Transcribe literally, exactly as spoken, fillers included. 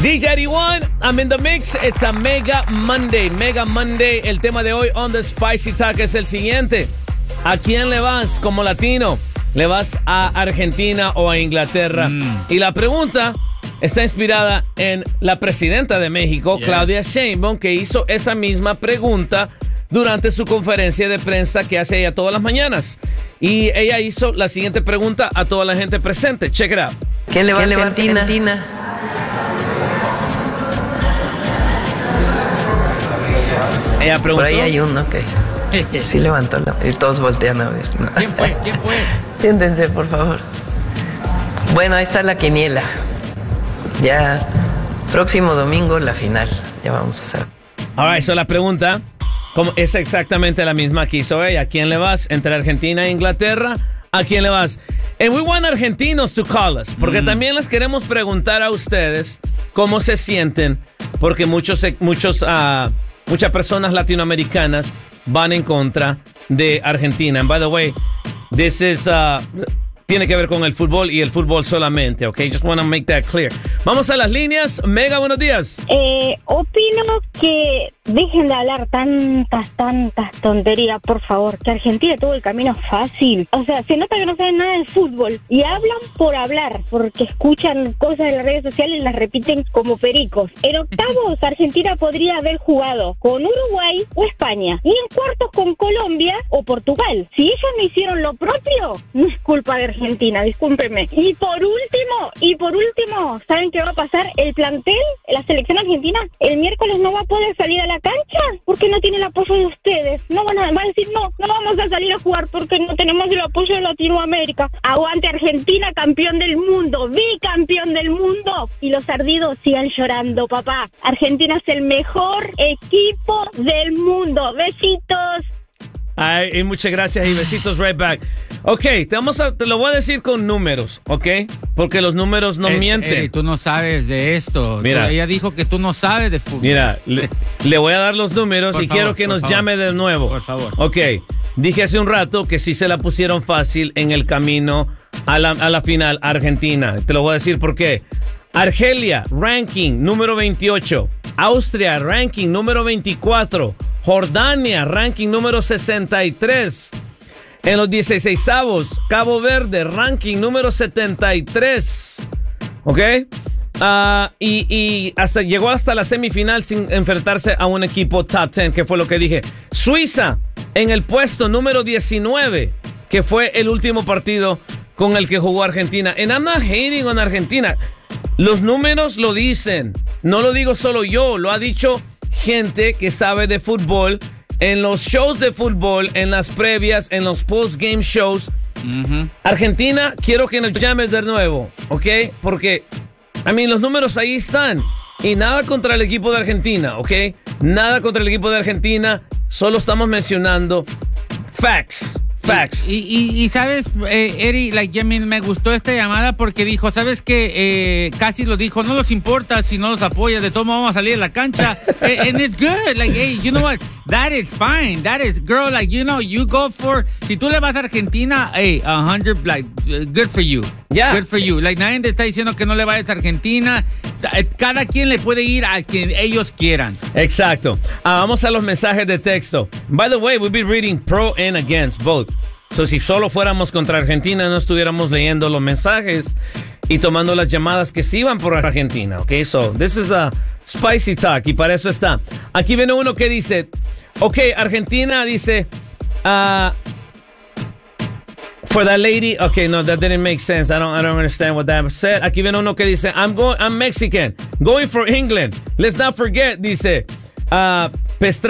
D J eighty-one, I'm in the mix. It's a Mega Monday. Mega Monday. El tema de hoy on the Spicy Talk es el siguiente. ¿A quién le vas como latino? ¿Le vas a Argentina o a Inglaterra? Mm. Y la pregunta está inspirada en la presidenta de México, yes. Claudia Sheinbaum, que hizo esa misma pregunta durante su conferencia de prensa que hace ella todas las mañanas. Y ella hizo la siguiente pregunta a toda la gente presente. Check it out. ¿Quién le va a Argentina? Argentina? Ella preguntó. Por ahí hay uno que sí levantó la... Y todos voltean a ver. ¿No? ¿Quién fue? ¿Quién fue? Siéntense, por favor. Bueno, ahí está la quiniela. Ya próximo domingo la final. Ya vamos a hacer. All right, so la pregunta como es exactamente la misma que hizo ella. ¿A quién le vas? ¿Entre Argentina e Inglaterra? ¿A quién le vas? And we want argentinos to call us. Porque mm. también les queremos preguntar a ustedes cómo se sienten. Porque muchos, muchos, uh, muchas personas latinoamericanas van en contra de Argentina. And by the way, this is... Uh, tiene que ver con el fútbol y el fútbol solamente, ¿ok? Just want to make that clear. Vamos a las líneas. Mega, buenos días. Eh, opino que dejen de hablar tantas, tantas tonterías, por favor. Que Argentina tuvo el camino fácil. O sea, se nota que no saben nada de fútbol. Y hablan por hablar, porque escuchan cosas en las redes sociales y las repiten como pericos. En octavos, Argentina podría haber jugado con Uruguay o España. Y en cuartos con Colombia o Portugal. Si ellos no hicieron lo propio, no es culpa de Argentina, discúlpenme. Y por último, y por último, ¿saben qué va a pasar? El plantel, la selección argentina, el miércoles no va a poder salir a la cancha porque no tiene el apoyo de ustedes. No van a, van a decir, no, no vamos a salir a jugar porque no tenemos el apoyo de Latinoamérica. Aguante Argentina, campeón del mundo, bicampeón del mundo. Y los ardidos sigan llorando, papá. Argentina es el mejor equipo del mundo. Besitos. Ay, y muchas gracias y besitos right back. Ok, te, vamos a, te lo voy a decir con números, ¿ok? Porque los números no eh, mienten. Eh, tú no sabes de esto. Mira, tú, ella dijo que tú no sabes de fútbol. Mira, le, le voy a dar los números por y favor, quiero que nos favor. llame de nuevo. Por favor. Ok, dije hace un rato que sí se la pusieron fácil en el camino a la, a la final Argentina. Te lo voy a decir por qué. Argelia, ranking número veintiocho. Austria, ranking número veinticuatro. Jordania, ranking número sesenta y tres. En los dieciseisavos, Cabo Verde, ranking número setenta y tres. ¿Ok? Uh, y, y hasta llegó hasta la semifinal sin enfrentarse a un equipo top diez, que fue lo que dije. Suiza, en el puesto número diecinueve, que fue el último partido con el que jugó Argentina. And I'm not hating on Argentina. Los números lo dicen. No lo digo solo yo, lo ha dicho gente que sabe de fútbol en los shows de fútbol, en las previas, en los post-game shows. Uh-huh. Argentina, quiero que nos llames de nuevo, ¿ok? Porque, a mí, los números ahí están. Y nada contra el equipo de Argentina, ¿ok? Nada contra el equipo de Argentina. Solo estamos mencionando facts. Facts. Y, y, y sabes, eh, Eri, like, I mean, me gustó esta llamada porque dijo, ¿sabes qué? Eh, casi lo dijo, no los importa si no los apoyas, de todos modos vamos a salir a la cancha. and, and it's good, like, hey, you know what? That is fine, that is, girl, like, you know, you go for, si tú le vas a Argentina, hey, a hundred, like, good for you. Yeah. Good for you. Like, nadie te está diciendo que no le vayas a Argentina. Cada quien le puede ir a quien ellos quieran. Exacto. Ah, vamos a los mensajes de texto. By the way, we'll be reading pro and against both. So, si solo fuéramos contra Argentina, no estuviéramos leyendo los mensajes y tomando las llamadas que sí iban por Argentina. Ok, so, this is a spicy talk y para eso está. Aquí viene uno que dice, ok, Argentina dice, uh, for that lady, okay, no, that didn't make sense. I don't, I don't understand what that said. Aquí viene uno que dice, I'm going, I'm Mexican, going for England. Let's not forget, dice, uh, Pestra